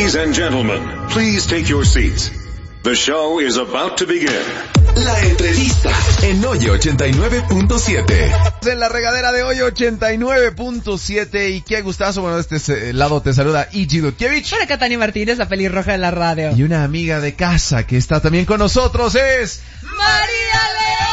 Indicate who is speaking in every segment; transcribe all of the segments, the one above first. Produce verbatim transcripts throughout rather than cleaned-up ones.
Speaker 1: Ladies and gentlemen, please take your seats. The show is about to begin.
Speaker 2: La entrevista en Hoyo ochenta y nueve punto siete.
Speaker 3: En la regadera de Hoyo ochenta y nueve punto siete. Y qué gustazo, bueno, de este lado te saluda Iji Dutkiewicz.
Speaker 4: Por acá Tani Martínez, la pelirroja de la radio.
Speaker 3: Y una amiga de casa que está también con nosotros es...
Speaker 4: ¡María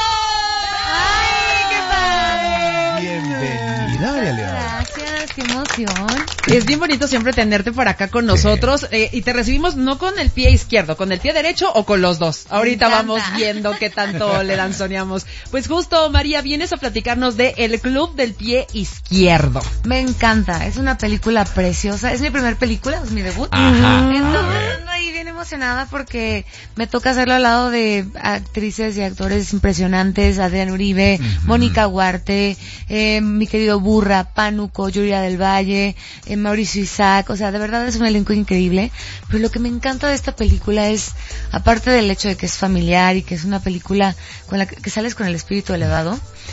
Speaker 4: León!
Speaker 3: ¡Ay, qué padre! Bienvenida, María León.
Speaker 4: Gracias, qué emoción. Es bien bonito siempre tenerte por acá con nosotros, eh, y te recibimos no con el pie izquierdo, con el pie derecho o con los dos. Ahorita vamos viendo qué tanto le danzoneamos. Pues justo, María, vienes a platicarnos de El Club del Pie Izquierdo.
Speaker 5: Me encanta, es una película preciosa, es mi primer película, es mi debut.
Speaker 3: Ajá.
Speaker 5: Entonces ando ahí bien emocionada porque me toca hacerlo al lado de actrices y actores impresionantes, Adrián Uribe, uh-huh. Mónica Huarte, eh, mi querido Burra, Pánuco, Yuria del Valle, eh, Mauricio Isaac, o sea, de verdad es un elenco increíble, pero lo que me encanta de esta película es, aparte del hecho de que es familiar y que es una película con la que, que sales con el espíritu elevado,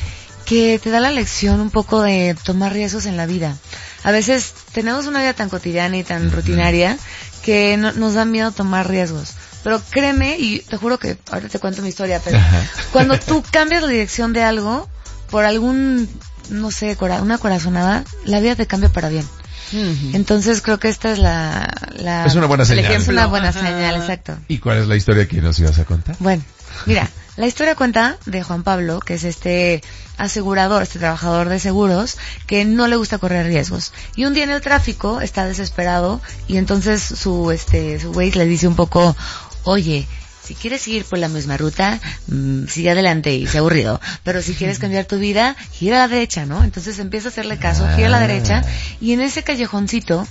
Speaker 5: que te da la lección un poco de tomar riesgos en la vida. A veces tenemos una vida tan cotidiana y tan rutinaria que no, nos da miedo tomar riesgos. Pero créeme, y te juro que ahorita te cuento mi historia, pero cuando tú cambias la dirección de algo por algún, no sé, cora, una corazonada, la vida te cambia para bien. Uh-huh. Entonces creo que esta es la, la
Speaker 3: es una buena señal.
Speaker 5: Es una buena señal, exacto.
Speaker 3: ¿Y cuál es la historia que nos ibas a contar?
Speaker 5: Bueno, mira, la historia cuenta de Juan Pablo, que es este asegurador, este trabajador de seguros, que no le gusta correr riesgos. Y un día en el tráfico está desesperado y entonces su este su güey le dice un poco, oye, si quieres seguir por la misma ruta, mmm, sigue adelante y sea aburrido. Pero si quieres cambiar tu vida, gira a la derecha, ¿no? Entonces empieza a hacerle caso, gira a la derecha, y en ese callejoncito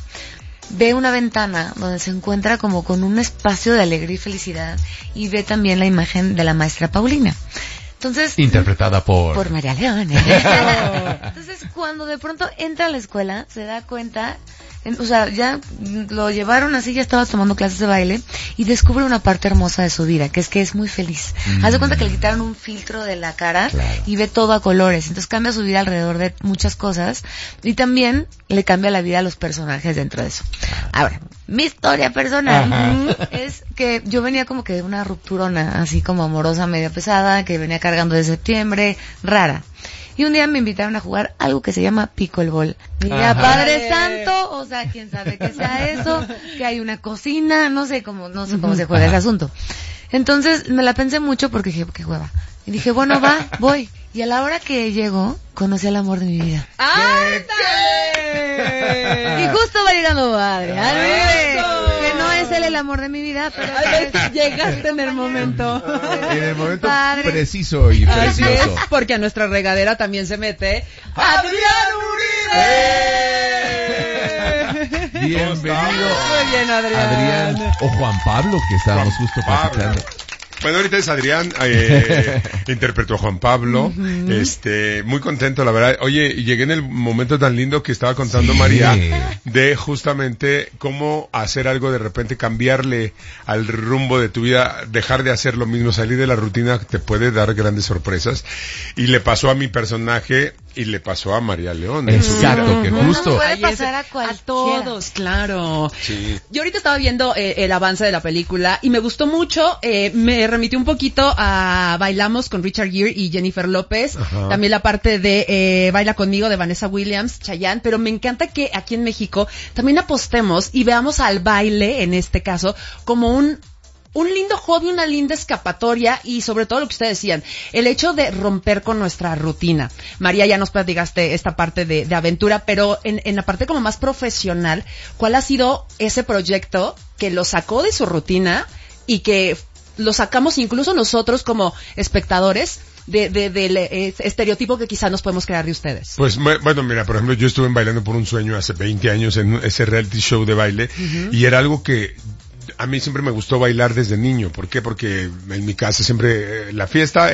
Speaker 5: ve una ventana donde se encuentra como con un espacio de alegría y felicidad, y ve también la imagen de la maestra Paulina. Entonces,
Speaker 3: interpretada por...
Speaker 5: Por María León. Entonces, cuando de pronto entra a la escuela, se da cuenta... En, o sea, ya lo llevaron así, ya estaba tomando clases de baile y descubre una parte hermosa de su vida, que es que es muy feliz. Mm. Haz de cuenta que le quitaron un filtro de la cara, claro, y ve todo a colores. Entonces cambia su vida alrededor de muchas cosas y también le cambia la vida a los personajes dentro de eso. Ahora, mi historia personal, ajá, es que yo venía como que de una rupturona, así como amorosa, medio pesada, que venía cargando de septiembre, rara. Y un día me invitaron a jugar algo que se llama pickleball. Mira, ajá, Padre Santo, o sea, quién sabe qué sea eso, que hay una cocina, no sé cómo, no sé cómo se juega ese asunto. Entonces me la pensé mucho porque dije, qué hueva. Y dije, bueno, va, voy. Y a la hora que llego, conocí al amor de mi vida.
Speaker 4: ¡Ándale!
Speaker 5: Y justo va llegando padre, ¡ay! Que no es él el amor de mi vida, pero
Speaker 4: es... llegaste en el momento.
Speaker 3: En el momento padre, preciso y
Speaker 4: precioso.
Speaker 3: Así es,
Speaker 4: porque a nuestra regadera también se mete ¡Adrián
Speaker 3: Uribe! Bienvenido.
Speaker 4: Muy bien, Adrián.
Speaker 3: Adrián o Juan Pablo, que estábamos Juan justo platicando.
Speaker 6: Bueno, ahorita es Adrián, eh, interpretó a Juan Pablo, uh-huh. este, muy contento, la verdad. Oye, llegué en el momento tan lindo que estaba contando sí. María, de justamente cómo hacer algo de repente, cambiarle al rumbo de tu vida, dejar de hacer lo mismo, salir de la rutina, te puede dar grandes sorpresas. Y le pasó a mi personaje, y le pasó a María León.
Speaker 3: Exacto, que justo.
Speaker 5: No puede pasar a cualquiera.
Speaker 4: A todos, claro.
Speaker 6: Sí.
Speaker 4: Yo ahorita estaba viendo eh, el avance de la película y me gustó mucho, eh, me remitió un poquito a Bailamos con Richard Gere y Jennifer López, ajá, también la parte de eh, Baila Conmigo de Vanessa Williams, Chayanne, pero me encanta que aquí en México también apostemos y veamos al baile, en este caso, como un un lindo hobby, una linda escapatoria y sobre todo lo que ustedes decían, el hecho de romper con nuestra rutina. María, ya nos platicaste esta parte de, de aventura, pero en, en la parte como más profesional, ¿cuál ha sido ese proyecto que lo sacó de su rutina y que lo sacamos incluso nosotros como espectadores de, de, del de estereotipo que quizás nos podemos crear de ustedes?
Speaker 6: Pues bueno, mira, por ejemplo, yo estuve en Bailando por un Sueño hace veinte años en ese reality show de baile, uh-huh, y era algo que a mí siempre me gustó bailar desde niño. ¿Por qué? Porque en mi casa siempre eh, la fiesta era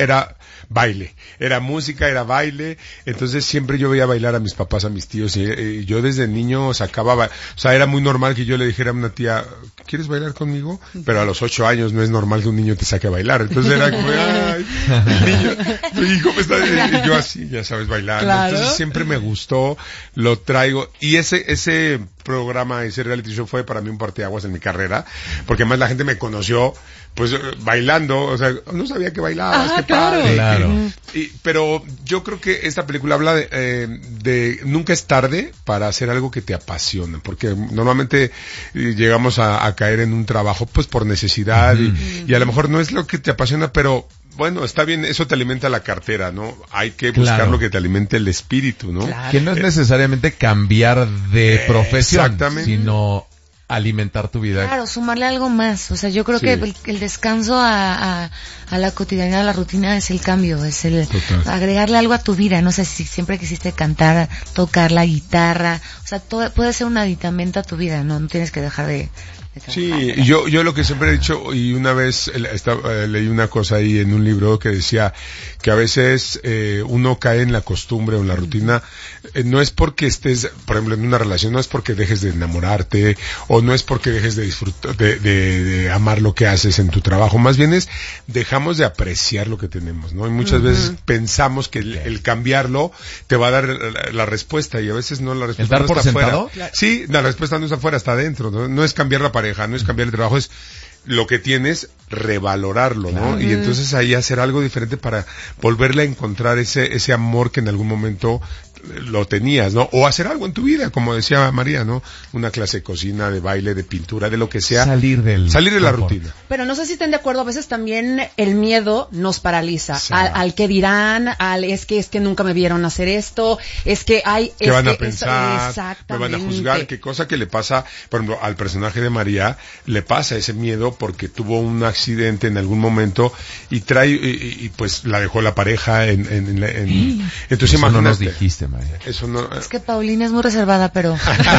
Speaker 6: baile. Era música, era baile. Entonces siempre yo veía bailar a mis papás, a mis tíos. Y, y yo desde niño sacaba, ba- o sea, era muy normal que yo le dijera a una tía, ¿quieres bailar conmigo? Pero a los ocho años no es normal que un niño te saque a bailar. Entonces era como, ay, el niño, tu hijo me está diciendo, y yo así, ya sabes, bailar.
Speaker 4: Claro.
Speaker 6: Entonces siempre me gustó, lo traigo. Y ese, ese programa, ese reality show fue para mí un parteaguas en mi carrera, porque además la gente me conoció, pues, bailando, o sea, no sabía que bailabas,
Speaker 4: Ah,
Speaker 6: qué
Speaker 4: claro.
Speaker 6: padre.
Speaker 3: Claro.
Speaker 6: Y, pero yo creo que esta película habla de, eh, de nunca es tarde para hacer algo que te apasiona, porque normalmente eh, llegamos a, a caer en un trabajo pues por necesidad
Speaker 3: Ujú.
Speaker 6: y, y a lo mejor no es lo que te apasiona, pero bueno, está bien, eso te alimenta la cartera, ¿no? Hay que buscar
Speaker 3: Claro.
Speaker 6: lo que te alimente el espíritu, ¿no?
Speaker 4: Claro.
Speaker 3: Que no es necesariamente cambiar de
Speaker 6: Eh,
Speaker 3: profesión,
Speaker 6: exactamente.
Speaker 3: sino alimentar tu vida.
Speaker 5: Claro, sumarle algo más. O sea, yo creo
Speaker 6: Sí.
Speaker 5: que el, el descanso a, a, a la cotidianidad, a la rutina es el cambio, es el
Speaker 6: Total.
Speaker 5: agregarle algo a tu vida. No sé si siempre quisiste cantar, tocar la guitarra. O sea, todo, puede ser un aditamento a tu vida, no, no tienes que dejar de, de trabajar.
Speaker 6: Sí, y yo, yo lo que siempre he dicho, y una vez eh, esta- eh, leí una cosa ahí en un libro que decía que a veces eh, uno cae en la costumbre o en la rutina, eh, no es porque estés, por ejemplo, en una relación, no es porque dejes de enamorarte, o no es porque dejes de disfrutar, de, de, de amar lo que haces en tu trabajo, más bien es dejamos de apreciar lo que tenemos, ¿no? Y muchas veces pensamos que el, el cambiarlo te va a dar la, la respuesta, y a veces no, la respuesta
Speaker 3: dar
Speaker 6: no
Speaker 3: por
Speaker 6: está
Speaker 3: sentado?
Speaker 6: afuera. Sí, la respuesta no está afuera, está adentro, ¿no? No es cambiar la pareja, no es cambiar el trabajo, es lo que tienes, revalorarlo, ¿no? Y entonces ahí hacer algo diferente para volverle a encontrar ese, ese amor que en algún momento lo tenías, ¿no? O hacer algo en tu vida, como decía María, ¿no? Una clase de cocina, de baile, de pintura, de lo que sea.
Speaker 3: Salir del
Speaker 6: Salir de la
Speaker 3: confort.
Speaker 6: rutina.
Speaker 4: Pero no sé si estén de acuerdo, a veces también el miedo nos paraliza.
Speaker 6: Sí.
Speaker 4: Al, al que dirán, al es que es que nunca me vieron hacer esto, es que hay...
Speaker 6: ¿Qué
Speaker 4: es
Speaker 6: van
Speaker 4: que
Speaker 6: a
Speaker 4: eso-
Speaker 6: pensar? Me
Speaker 4: exactamente.
Speaker 6: van a juzgar. Qué cosa que le pasa, por ejemplo, al personaje de María, le pasa ese miedo porque tuvo un accidente en algún momento y trae, y, y- y, pues la dejó la pareja en, en, en, en- entonces
Speaker 3: Eso no nos
Speaker 6: imagínate.
Speaker 3: dijiste, María.
Speaker 6: Eso no,
Speaker 5: Es que Paulina es muy reservada, pero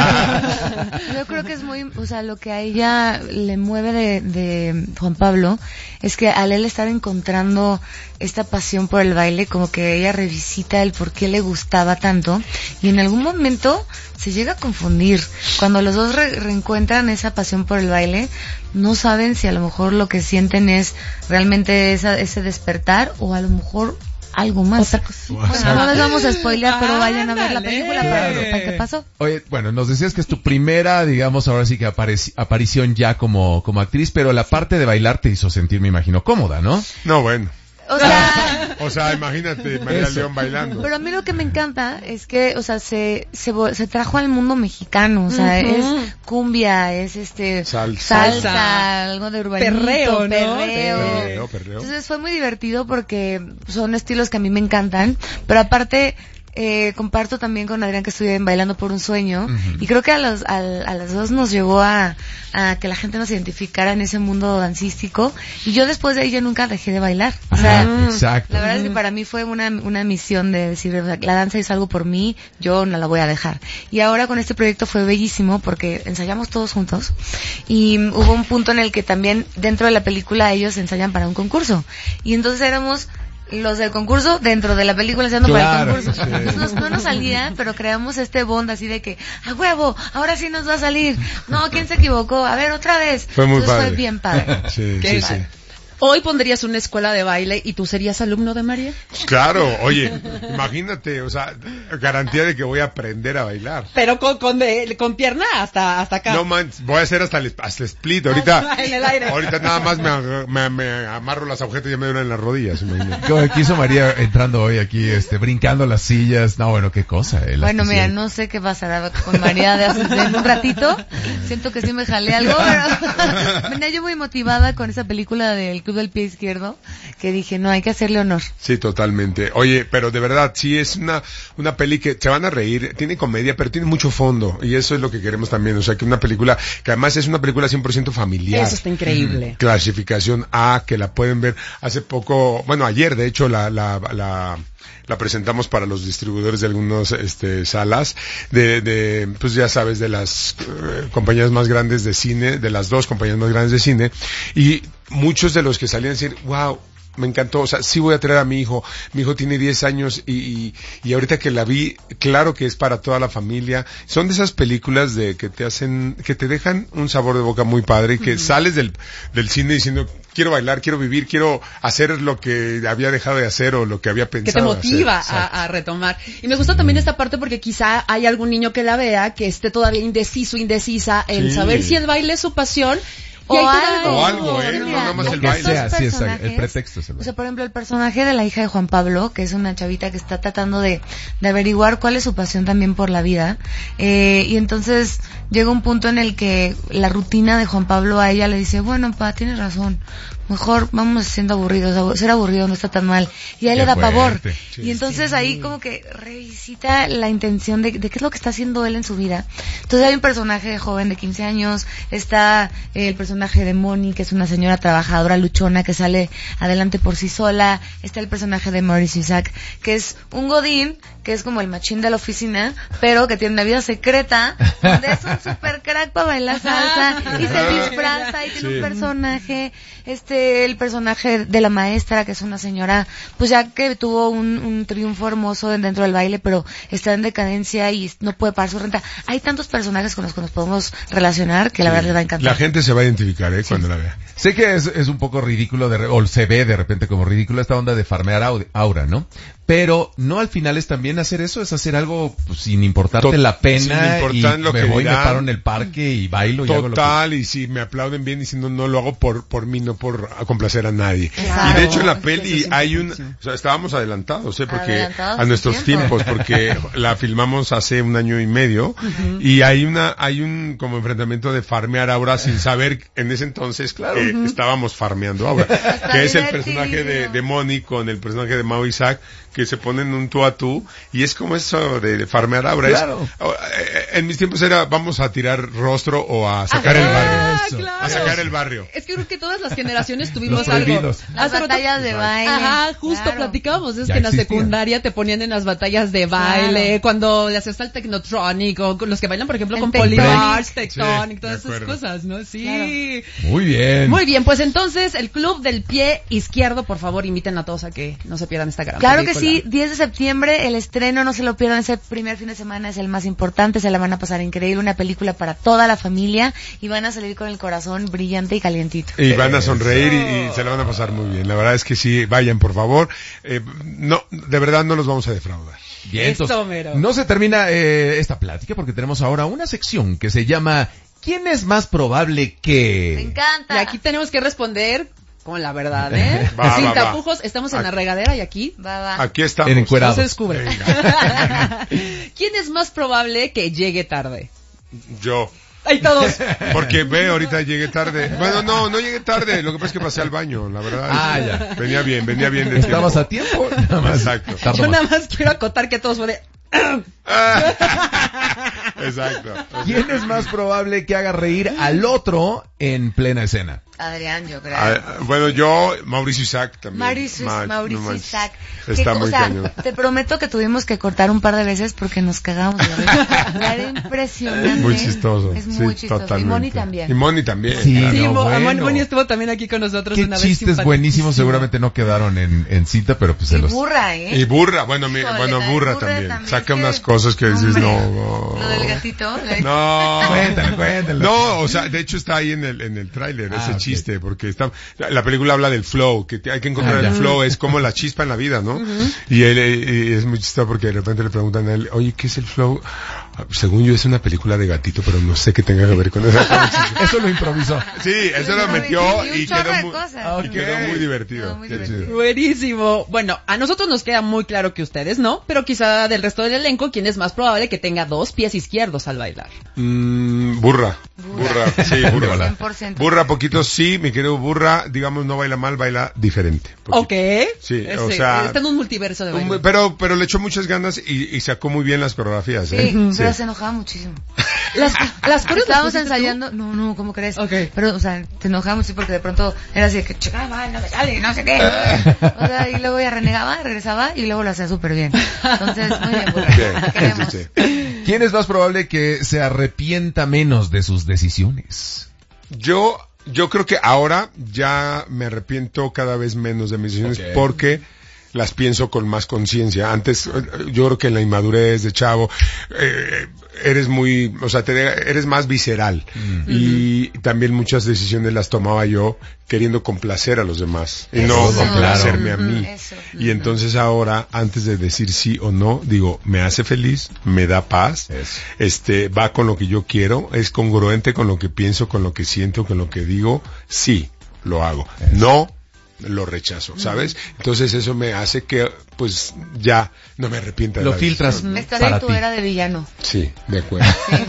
Speaker 5: yo creo que es muy, o sea, lo que a ella le mueve de, de Juan Pablo es que al él estar encontrando esta pasión por el baile, como que ella revisita el por qué le gustaba tanto y en algún momento se llega a confundir. Cuando los dos re- reencuentran esa pasión por el baile, no saben si a lo mejor lo que sienten es realmente esa, ese despertar o a lo mejor algo más. Bueno, no les vamos a spoilear, pero vayan a ver la
Speaker 4: Ándale.
Speaker 5: película para que sepan qué pasó.
Speaker 3: Oye, bueno, nos decías que es tu primera, digamos, ahora sí que apareci- aparición ya como, como actriz, pero la parte de bailar te hizo sentir, me imagino, cómoda, ¿no?
Speaker 6: no, bueno.
Speaker 5: O sea,
Speaker 6: O sea, imagínate María
Speaker 3: Eso.
Speaker 6: León bailando.
Speaker 5: pero a mí lo que me encanta es que, o sea, se se, vo- se trajo al mundo mexicano, o sea,
Speaker 4: Ujú.
Speaker 5: es cumbia, es este
Speaker 6: Salsa.
Speaker 5: salsa,
Speaker 4: Salsa.
Speaker 5: algo de urbanito,
Speaker 4: Perreo, ¿no?
Speaker 5: perreo.
Speaker 6: Perreo, perreo.
Speaker 5: Entonces fue muy divertido porque son estilos que a mí me encantan, pero aparte eh, comparto también con Adrián que estuve en Bailando por un Sueño y creo que a los a, a las dos nos llevó a, a que la gente nos identificara en ese mundo dancístico y yo después de ahí yo nunca dejé de bailar, o sea,
Speaker 3: Ajá, exacto.
Speaker 5: la verdad es que para mí fue una, una misión de decir, o sea, la danza es algo por mí, yo no la voy a dejar. Y ahora con este proyecto fue bellísimo porque ensayamos todos juntos y mm, hubo un punto en el que también dentro de la película ellos ensayan para un concurso. Y entonces éramos los del concurso dentro de la película ensayando
Speaker 3: Claro,
Speaker 5: para el concurso.
Speaker 3: sí.
Speaker 5: Entonces nos- no nos salía, pero creamos este bond así de que, a huevo, ahora sí nos va a salir. No, ¿quién se equivocó? A ver, otra vez.
Speaker 6: Fue muy
Speaker 5: Entonces
Speaker 6: padre.
Speaker 5: fue bien padre.
Speaker 6: Sí,
Speaker 4: Qué
Speaker 6: sí, sí.
Speaker 4: Hoy pondrías una escuela de baile y tú serías alumno de María.
Speaker 6: Claro, oye, imagínate, o sea, garantía de que voy a aprender a bailar.
Speaker 4: Pero con, con, de- con pierna hasta, hasta acá.
Speaker 6: No man, voy a hacer hasta el, hasta el split. Ahorita,
Speaker 4: En el aire.
Speaker 6: ahorita nada más me, ag- me, me amarro las agujetas y ya me duelen las rodillas, imagínate.
Speaker 3: Como que hizo María entrando hoy aquí, este, brincando las sillas. No, bueno, qué cosa. eh,
Speaker 5: Bueno, mira,
Speaker 3: elasticidad.
Speaker 5: no sé qué pasará con María de hace en un ratito. Siento que sí me jalé algo, pero venía yo muy motivada con esa película del Club del Pie Izquierdo, que dije, no, hay que hacerle honor.
Speaker 6: Sí, totalmente. Oye, pero de verdad, sí es una, una peli que se van a reír, tiene comedia, pero tiene mucho fondo, y eso es lo que queremos también, o sea, que una película, que además es una película cien por ciento familiar.
Speaker 4: Eso está increíble.
Speaker 6: Clasificación A, que la pueden ver hace poco, bueno, ayer de hecho la, la, la, la presentamos para los distribuidores de algunas este, salas, de, de, pues ya sabes, de las eh, compañías más grandes de cine, de las dos compañías más grandes de cine, y muchos de los que salían decir, wow, me encantó, o sea, sí voy a traer a mi hijo, mi hijo tiene diez años y, y, y ahorita que la vi, claro que es para toda la familia, son de esas películas de que te hacen, que te dejan un sabor de boca muy padre y que uh-huh. sales del, del cine diciendo, quiero bailar, quiero vivir, quiero hacer lo que había dejado de hacer o lo que había pensado.
Speaker 4: Que te motiva a, a retomar. Y me gusta también esta parte porque quizá hay algún niño que la vea que esté todavía indeciso, indecisa en sí. saber si el baile es su pasión.
Speaker 5: O algo,
Speaker 6: o algo, ¿eh? No, nada más el baile.
Speaker 3: Sea, sí, es el pretexto es el baile.
Speaker 5: O sea, por ejemplo, el personaje de la hija de Juan Pablo, que es una chavita que está tratando de, de averiguar cuál es su pasión también por la vida, eh, y entonces llega un punto en el que la rutina de Juan Pablo a ella le dice, bueno, pa, tienes razón, mejor vamos siendo aburridos, ser aburrido no está tan mal, y a él le da pavor, sí, y entonces sí. ahí como que revisita la intención de, de qué es lo que está haciendo él en su vida. Entonces hay un personaje joven de quince años, está eh, el personaje de Moni, que es una señora trabajadora luchona que sale adelante por sí sola, está el personaje de Maurice Isaac, que es un godín, que es como el machín de la oficina, pero que tiene una vida secreta, donde es un super crack para bailar salsa, y se disfraza, y tiene sí. un personaje, este, el personaje de la maestra, que es una señora, pues ya que tuvo un, un triunfo hermoso dentro del baile, pero está en decadencia y no puede pagar su renta. Hay tantos personajes con los que nos podemos relacionar que la sí. verdad les va a encantar.
Speaker 6: La gente se va a identificar, ¿eh? Sí. Cuando la vea.
Speaker 3: Sé que es, es un poco ridículo, de, o se ve de repente como ridículo esta onda de farmear aura, ¿no? Pero no al final es también hacer eso, es hacer algo pues, sin importarte Tot- la pena sin y
Speaker 6: lo
Speaker 3: me
Speaker 6: que
Speaker 3: voy,
Speaker 6: dirán.
Speaker 3: me paro en el parque y bailo
Speaker 6: Total,
Speaker 3: y hago lo que...
Speaker 6: y si me aplauden bien diciendo no lo hago por por mí, no por complacer a nadie. Claro. Y de hecho en la peli hay un, o sea, estábamos adelantados, ¿eh? Porque adelantados a nuestros tiempo. tiempos, porque la filmamos hace un año y medio uh-huh. y hay una hay un como enfrentamiento de farmear aura sin saber en ese entonces claro eh, uh-huh. estábamos farmeando aura, que es el personaje de, de Moni con el personaje de Mau Isaac, que se ponen un tú a tú, y es como eso de farmear aura. Claro. Es, en mis tiempos era, vamos a tirar rostro o a sacar ah, el barrio. Claro. A sacar el barrio.
Speaker 4: Es que creo que todas las generaciones tuvimos algo.
Speaker 5: Las batallas de baile.
Speaker 4: Ajá, justo claro. platicábamos, es ya que en la secundaria te ponían en las batallas de baile, claro. cuando le hacías al Technotronic, o con los que bailan, por ejemplo, el con Polybars, Tectonic, sí, todas esas cosas, ¿no? Sí.
Speaker 3: Claro. Muy bien.
Speaker 4: Muy bien, pues entonces, el Club del Pie Izquierdo, por favor, inviten a todos a que no se pierdan esta gran
Speaker 5: Claro
Speaker 4: película.
Speaker 5: que sí, diez de septiembre, el estreno, no se lo pierdan, ese primer fin de semana es el más importante, se la van a pasar increíble, una película para toda la familia, y van a salir con el corazón brillante y calientito.
Speaker 6: Y van a sonreír y, y se la van a pasar muy bien, la verdad es que sí, vayan por favor, eh, no, de verdad no los vamos a defraudar.
Speaker 3: Bien, entonces, no se termina eh, esta plática porque tenemos ahora una sección que se llama ¿Quién es más probable que...?
Speaker 5: Me encanta.
Speaker 4: Y aquí tenemos que responder con la verdad, ¿eh?
Speaker 6: Va,
Speaker 4: Sin
Speaker 6: va,
Speaker 4: tapujos,
Speaker 6: va.
Speaker 4: estamos en
Speaker 6: aquí,
Speaker 4: la regadera y aquí...
Speaker 5: Va, va.
Speaker 6: Aquí estamos.
Speaker 3: En encuerados.
Speaker 4: No se descubre. ¿Quién es más probable que llegue tarde?
Speaker 6: Yo.
Speaker 4: ¡Ay, todos!
Speaker 6: Porque ve, ahorita llegué tarde. Bueno, no, no llegué tarde. Lo que pasa es que pasé al baño, la verdad.
Speaker 3: Ah, ya.
Speaker 6: Venía bien, venía bien de
Speaker 3: ¿Estabas
Speaker 6: tiempo.
Speaker 3: a tiempo? Nada más.
Speaker 6: Exacto.
Speaker 4: Tardo Yo nada más quiero acotar que todos fue de...
Speaker 6: Exacto.
Speaker 3: ¿Quién es más probable que haga reír al otro en plena escena?
Speaker 5: Adrián, yo creo.
Speaker 6: Ah, bueno, yo, Mauricio Isaac también.
Speaker 5: Mauricio,
Speaker 6: Ma-
Speaker 5: Mauricio
Speaker 6: no
Speaker 5: Isaac.
Speaker 6: Está
Speaker 5: que,
Speaker 6: muy
Speaker 5: o sea,
Speaker 6: cañón.
Speaker 5: te prometo que tuvimos que cortar un par de veces porque nos cagamos de risa. Era impresionante.
Speaker 6: Muy chistoso.
Speaker 5: Es muy
Speaker 6: sí,
Speaker 5: chistoso.
Speaker 6: Totalmente.
Speaker 5: Y Moni también.
Speaker 6: Y Moni también.
Speaker 3: Sí,
Speaker 6: claro.
Speaker 4: Sí,
Speaker 3: no,
Speaker 4: Mo-
Speaker 3: bueno.
Speaker 4: Moni estuvo también aquí con nosotros
Speaker 3: Qué
Speaker 4: una vez.
Speaker 3: chistes buenísimos, seguramente no quedaron en, en cinta, pero pues se
Speaker 5: Y
Speaker 3: los...
Speaker 5: burra, ¿eh?
Speaker 6: Y burra, bueno, mi,
Speaker 5: Híjole,
Speaker 6: bueno,
Speaker 5: la de
Speaker 6: burra
Speaker 5: burra
Speaker 6: también.
Speaker 5: también,
Speaker 6: Saca
Speaker 5: es
Speaker 6: unas
Speaker 5: que-
Speaker 6: cosas que dices,
Speaker 5: Hombre,
Speaker 6: no, no.
Speaker 5: Lo del gatito. la-
Speaker 6: No.
Speaker 3: Cuéntalo, cuéntalo.
Speaker 6: No, o sea, de hecho está ahí en el, en el tráiler,
Speaker 3: Ah,
Speaker 6: ese
Speaker 3: ok.
Speaker 6: chiste, porque está, la, la película habla del flow, que te- hay que encontrar
Speaker 3: Ah,
Speaker 6: el
Speaker 3: ya.
Speaker 6: flow, es como la chispa en la vida, ¿no? Y él, eh, y es muy chistoso porque de repente le preguntan a él, oye, ¿qué es el flow? Ah, según yo es una película de gatito, pero no sé qué tenga que ver con eso.
Speaker 3: Eso lo improvisó.
Speaker 6: Sí, eso lo metió
Speaker 5: Y un
Speaker 6: y
Speaker 5: chorro
Speaker 6: quedó
Speaker 5: de
Speaker 6: muy,
Speaker 5: cosas.
Speaker 6: y quedó muy divertido.
Speaker 5: Quedó muy
Speaker 6: Qué
Speaker 5: divertido.
Speaker 6: chido.
Speaker 4: Buenísimo. Bueno, a nosotros nos queda muy claro que ustedes no, pero quizá del resto del elenco, ¿quién es más probable que tenga dos pies izquierdos al bailar?
Speaker 6: Mm, burra. Burra, sí, burra.
Speaker 5: cien por ciento.
Speaker 6: Burra, poquito sí, mi querido burra, digamos, no baila mal, baila diferente. Poquito.
Speaker 4: Ok.
Speaker 6: Sí,
Speaker 4: Ese-
Speaker 6: o sea...
Speaker 4: Está en un multiverso de baile.
Speaker 6: Un- Pero, pero le echó muchas ganas y, y sacó muy bien las coreografías,
Speaker 5: Sí,
Speaker 6: ¿eh?
Speaker 5: pero se enojaba muchísimo.
Speaker 4: Las, las coreos las
Speaker 5: Estábamos
Speaker 4: pusiste tú?
Speaker 5: ensayando, no, no, ¿cómo crees?
Speaker 4: Ok.
Speaker 5: Pero, o sea, te enojamos sí porque de pronto era así de que, chica, mal, no me sale, no sé qué. O sea, y luego ya renegaba, regresaba y luego lo hacía súper bien. Entonces, muy bien, burra.
Speaker 6: Sí,
Speaker 5: Te queremos.
Speaker 6: sí, sí.
Speaker 3: ¿Quién es más probable que se arrepienta menos de sus decisiones?
Speaker 6: Yo Yo creo que ahora ya me arrepiento cada vez menos de mis decisiones okay. porque las pienso con más conciencia. Antes, yo creo que en la inmadurez de chavo, eh, eres muy, o sea, te, eres más visceral. Mm. Y uh-huh. también muchas decisiones las tomaba yo queriendo complacer a los demás y no eso, complacerme claro. a mí. Eso. Y entonces ahora, antes de decir sí o no, digo, me hace feliz, me da paz, eso. este, va con lo que yo quiero, es congruente con lo que pienso, con lo que siento, con lo que digo, sí, lo hago. Eso. No, lo rechazo, ¿sabes? Entonces eso me hace que, pues, ya no me arrepienta de
Speaker 3: lo
Speaker 6: la
Speaker 3: filtras
Speaker 6: decisión.
Speaker 5: Estás en tu ti. Era de villano.
Speaker 6: Sí, de acuerdo.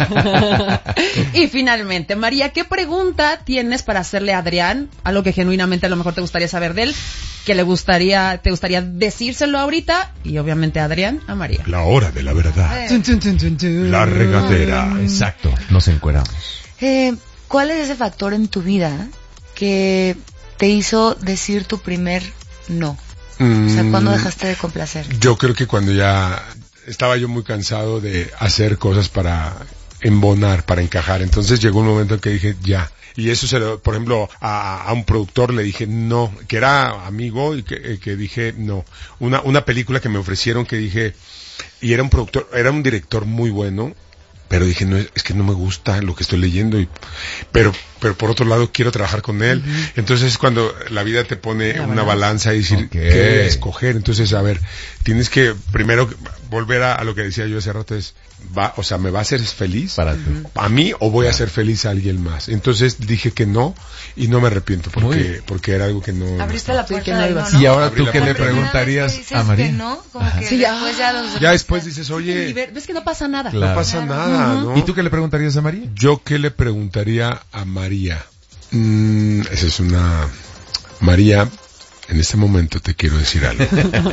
Speaker 4: Sí. Y finalmente, María, ¿qué pregunta tienes para hacerle a Adrián? Algo que genuinamente a lo mejor te gustaría saber de él, que le gustaría, te gustaría decírselo ahorita, y obviamente a Adrián, a María.
Speaker 6: La hora de la verdad.
Speaker 4: Chun, chun, chun, chun, chun.
Speaker 6: La regadera.
Speaker 3: Exacto, nos encueramos.
Speaker 5: Eh, ¿Cuál es ese factor en tu vida que te hizo decir tu primer no? Mm, o sea, ¿cuándo dejaste de complacer?
Speaker 6: Yo creo que cuando ya estaba yo muy cansado de hacer cosas para embonar, para encajar. Entonces llegó un momento en que dije, ya. Y eso se lo, por ejemplo, a, a un productor le dije no, que era amigo y que, que dije no. Una, una película que me ofrecieron que dije, y era un productor, era un director muy bueno, pero dije, no, es que no me gusta lo que estoy leyendo, y, pero, pero por otro lado quiero trabajar con él. Uh-huh. Entonces cuando la vida te pone una, una balanza y decir, okay. ¿qué escoger? Entonces, a ver, tienes que primero volver a, a lo que decía yo hace rato, es, va, o sea, ¿me va a hacer feliz?
Speaker 3: Para ti.
Speaker 6: ¿A mí o voy a hacer feliz a alguien más? Entonces dije que no, y no me arrepiento, porque, porque era algo que no...
Speaker 5: Abriste la puerta,
Speaker 4: no
Speaker 5: no, ¿no?
Speaker 3: Y ahora
Speaker 6: Abrí
Speaker 3: tú, ¿qué le preguntarías a María?
Speaker 5: Que no, como que
Speaker 4: sí, ya,
Speaker 5: después ya, los
Speaker 6: ya después dices, oye...
Speaker 4: Y ves que no pasa nada.
Speaker 6: Claro. No pasa claro. nada, uh-huh. ¿no?
Speaker 3: ¿Y tú qué le preguntarías a María?
Speaker 6: Yo qué le preguntaría a María. Mm, esa es una... María, en este momento te quiero decir algo.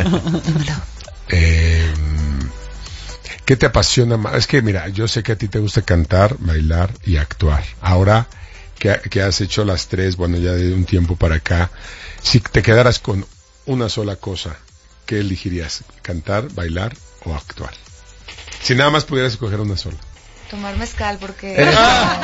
Speaker 6: eh, ¿Qué te apasiona más? Es que mira, yo sé que a ti te gusta cantar, bailar y actuar. Ahora que, que has hecho las tres, bueno, ya de un tiempo para acá, si te quedaras con una sola cosa, ¿qué elegirías? ¿Cantar, bailar o actuar? Si nada más pudieras escoger una sola.
Speaker 5: Tomar mezcal, porque... Imagínate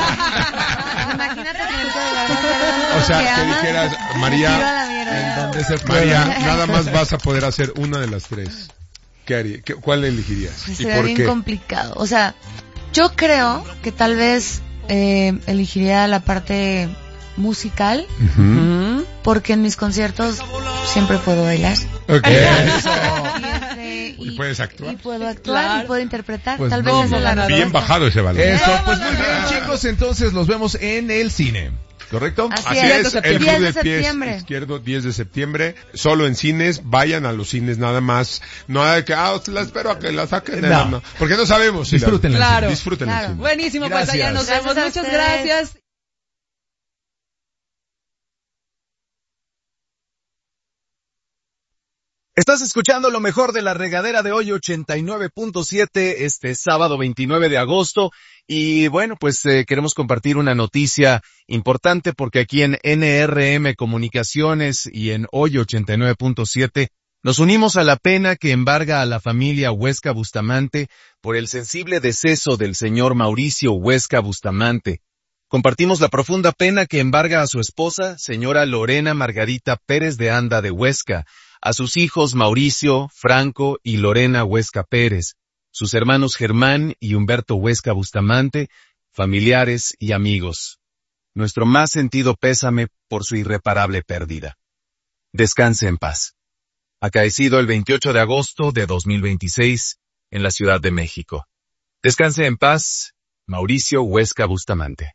Speaker 5: que...
Speaker 6: O sea, que dijeras, María,
Speaker 5: ¿en dónde
Speaker 6: se María, nada más vas a poder hacer una de las tres. ¿Qué harías? ¿Qué, ¿Cuál elegirías?
Speaker 5: Pues
Speaker 6: ¿Y
Speaker 5: sería
Speaker 6: por
Speaker 5: bien
Speaker 6: qué?
Speaker 5: complicado. O sea, yo creo que tal vez eh, elegiría la parte musical,
Speaker 6: Uh-huh.
Speaker 5: porque en mis conciertos siempre puedo bailar.
Speaker 6: Okay.
Speaker 5: Y, este, y,
Speaker 6: y puedes actuar.
Speaker 5: Y puedo actuar,
Speaker 4: claro.
Speaker 5: y puedo interpretar.
Speaker 3: Pues
Speaker 5: tal vez
Speaker 3: no,
Speaker 5: esa es la
Speaker 6: Bien
Speaker 5: respuesta.
Speaker 6: bajado ese balón.
Speaker 3: Eso, pues muy bien, chicos, entonces los vemos en el cine. ¿Correcto?
Speaker 5: Así
Speaker 6: Así
Speaker 5: es,
Speaker 6: es, el Club
Speaker 5: diez de
Speaker 6: del Pie
Speaker 5: septiembre.
Speaker 6: Izquierdo, diez de septiembre, solo en cines, vayan a los cines nada más, no hay que, ah, la espero a que la saquen, no,
Speaker 3: No.
Speaker 6: no, porque no sabemos. Si
Speaker 3: Disfrútenla.
Speaker 6: la,
Speaker 4: Claro.
Speaker 6: Disfruten
Speaker 5: Claro.
Speaker 6: el cine.
Speaker 4: Buenísimo, pues allá nos
Speaker 5: Gracias.
Speaker 4: vemos.
Speaker 5: Gracias a
Speaker 4: Muchas
Speaker 5: ustedes.
Speaker 4: gracias.
Speaker 7: Estás escuchando lo mejor de la regadera de hoy, ochenta y nueve punto siete, este sábado veintinueve de agosto. Y bueno, pues eh, queremos compartir una noticia importante porque aquí en N R M Comunicaciones y en hoy ochenta y nueve punto siete nos unimos a la pena que embarga a la familia Huesca Bustamante por el sensible deceso del señor Mauricio Huesca Bustamante. Compartimos la profunda pena que embarga a su esposa, señora Lorena Margarita Pérez de Anda de Huesca, a sus hijos Mauricio, Franco y Lorena Huesca Pérez, sus hermanos Germán y Humberto Huesca Bustamante, familiares y amigos. Nuestro más sentido pésame por su irreparable pérdida. Descanse en paz. Acaecido el veintiocho de agosto de dos mil veintiséis en la Ciudad de México. Descanse en paz, Mauricio Huesca Bustamante.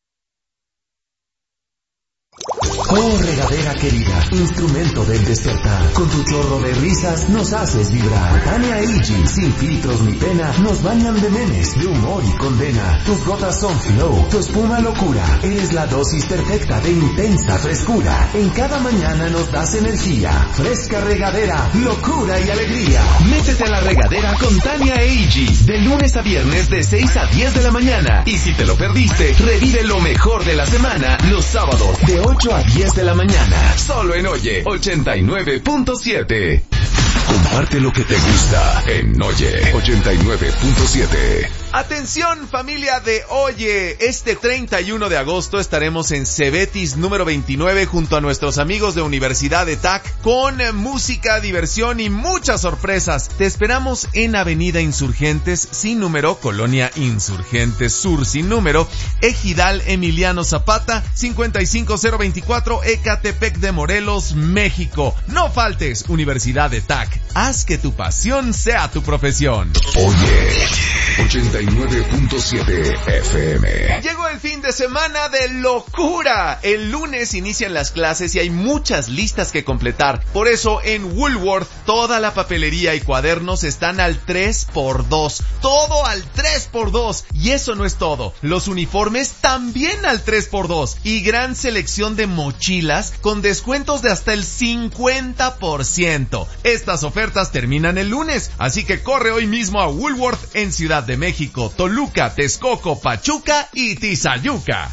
Speaker 2: Oh, regadera querida, instrumento del despertar. Con tu chorro de risas nos haces vibrar. Tania e Iggy, sin filtros ni pena, nos bañan de memes, de humor y condena. Tus gotas son flow, tu espuma locura. Eres la dosis perfecta de intensa frescura. En cada mañana nos das energía. Fresca regadera, locura y alegría. Métete a la regadera con Tania e Iggy, de lunes a viernes de seis a diez de la mañana. Y si te lo perdiste, revive lo mejor de la semana los sábados de ocho a diez de la mañana, solo en Oye ochenta y nueve punto siete. Comparte lo que te gusta en Oye ochenta y nueve punto siete.
Speaker 7: Atención familia de Oye, este treinta y uno de agosto estaremos en Cebetis número veintinueve junto a nuestros amigos de Universidad de T A C con música, diversión y muchas sorpresas. Te esperamos en Avenida Insurgentes sin número, Colonia Insurgentes Sur sin número, Ejidal Emiliano Zapata, cincuenta y cinco cero veinticuatro, Ecatepec de Morelos, México. No faltes, Universidad de T A C. Haz que tu pasión sea tu profesión.
Speaker 2: Oye, ochenta y nueve punto siete F M.
Speaker 7: Llegó el fin de semana de locura. El lunes inician las clases y hay muchas listas que completar. Por eso en Woolworth toda la papelería y cuadernos están al tres por dos. Todo al tres por dos. Y eso no es todo. Los uniformes también al tres por dos. Y gran selección de mochilas con descuentos de hasta el cincuenta por ciento. Estas ofertas terminan el lunes. Así que corre hoy mismo a Woolworth en Ciudad de México, Toluca, Texcoco, Pachuca y Tizayuca.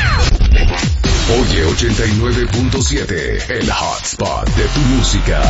Speaker 2: Oye, ochenta y nueve punto siete, el hotspot de tu música.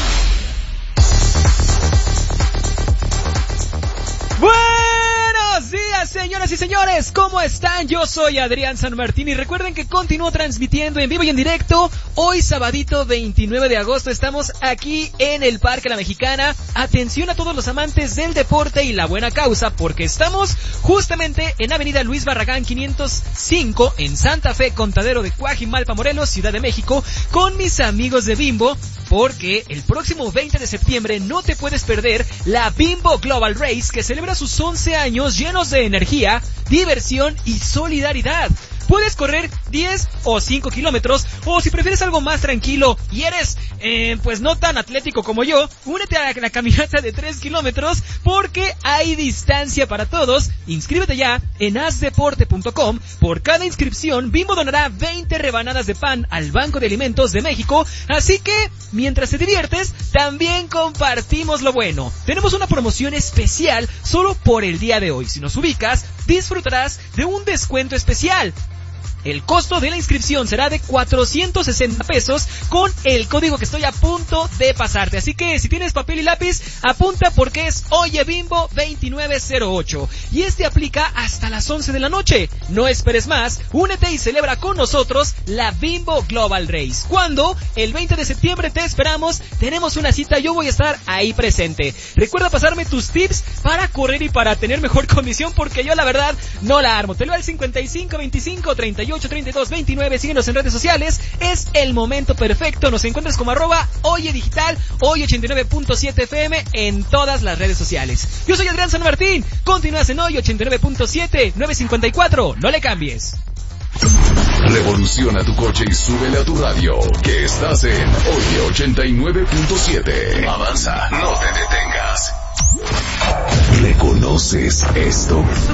Speaker 8: Buenos días, señoras y señores, ¿cómo están? Yo soy Adrián San Martín y recuerden que continúo transmitiendo en vivo y en directo. Hoy sabadito veintinueve de agosto estamos aquí en el Parque La Mexicana. Atención a todos los amantes del deporte y la buena causa, porque estamos justamente en Avenida Luis Barragán quinientos cinco en Santa Fe, Contadero de Coajimalpa, Morelos, Ciudad de México, con mis amigos de Bimbo, porque el próximo veinte de septiembre no te puedes perder la Bimbo Global Race, que celebra sus once años llenos de energía, diversión y solidaridad. Puedes correr diez o cinco kilómetros, o si prefieres algo más tranquilo y eres, eh, pues no tan atlético como yo, únete a la caminata de tres kilómetros porque hay distancia para todos. Inscríbete ya en haz deporte punto com. Por cada inscripción, Bimbo donará veinte rebanadas de pan al Banco de Alimentos de México, así que mientras te diviertes, también compartimos lo bueno. Tenemos una promoción especial solo por el día de hoy. Si nos ubicas, disfrutarás de un descuento especial. El costo de la inscripción será de cuatrocientos sesenta pesos con el código que estoy a punto de pasarte. Así que si tienes papel y lápiz, apunta porque es Oye Bimbo veintinueve cero ocho. Y este aplica hasta las once de la noche. No esperes más, únete y celebra con nosotros la Bimbo Global Race. ¿Cuándo? El veinte de septiembre te esperamos. Tenemos una cita, yo voy a estar ahí presente. Recuerda pasarme tus tips para correr y para tener mejor condición, porque yo la verdad no la armo. Te leo al cincuenta y cinco veinticinco treinta y ocho treinta y dos veintinueve. Síguenos en redes sociales. Es el momento perfecto. Nos encuentras como arroba Oye Digital, Oye ochenta y nueve punto siete F M en todas las redes sociales. Yo soy Adrián San Martín. Continúas en Oye ochenta y nueve punto siete, nueve cincuenta y cuatro. No le cambies.
Speaker 2: Revoluciona tu coche y súbele a tu radio, que estás en Oye ochenta y nueve punto siete. Avanza, no te detengas. ¿Reconoces esto?